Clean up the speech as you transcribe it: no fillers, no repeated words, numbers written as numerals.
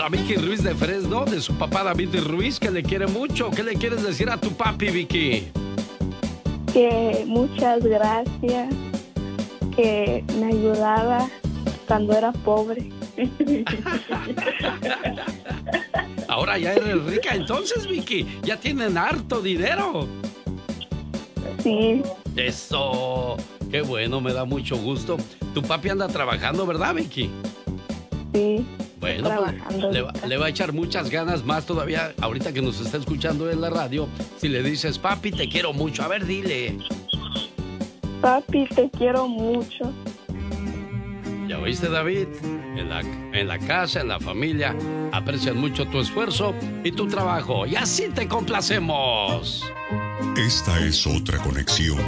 a Vicky Ruiz de Fresno, de su papá David Ruiz, que le quiere mucho. ¿Qué le quieres decir a tu papi, Vicky? Que muchas gracias, que me ayudaba cuando era pobre. Ahora ya eres rica entonces, Vicky. Ya tienen harto dinero. Sí. Eso. Qué bueno, me da mucho gusto. Tu papi anda trabajando, ¿verdad, Vicky? Sí. Bueno, pues, le va a echar muchas ganas más todavía ahorita que nos está escuchando en la radio. Si le dices, papi, te quiero mucho. A ver, dile. Papi, te quiero mucho. ¿Ya oíste, David? En la casa, en la familia, aprecian mucho tu esfuerzo y tu trabajo. Y así te complacemos. Esta es otra conexión.